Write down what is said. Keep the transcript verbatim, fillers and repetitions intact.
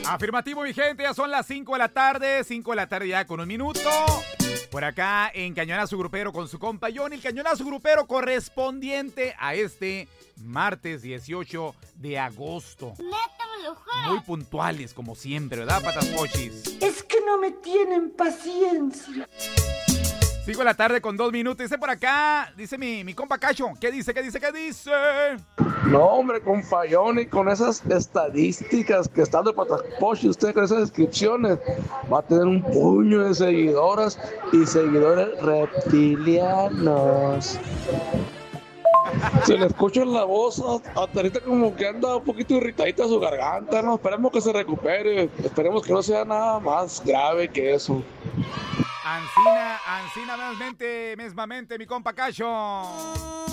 Afirmativo, mi gente, ya son las cinco de la tarde, cinco de la tarde ya con un minuto. Por acá en Cañonazo Grupero con su compa Johnny, el Cañonazo Grupero correspondiente a este martes dieciocho de agosto. Muy puntuales como siempre, ¿verdad, patas pochis? Es que no me tienen paciencia. cinco de la tarde con dos minutos. Dice por acá, dice mi, mi compa Cacho. ¿Qué dice? ¿Qué dice? ¿Qué dice? No, hombre, compa Johnny, con esas estadísticas que están de Patapochi, usted con esas descripciones, va a tener un puño de seguidoras y seguidores reptilianos. Se le escucha la voz hasta ahorita como que anda un poquito irritadita su garganta, ¿no? Esperemos que se recupere, esperemos que no sea nada más grave que eso. Ancina, Ancina, mesmamente, mesmamente, mi compa Cacho.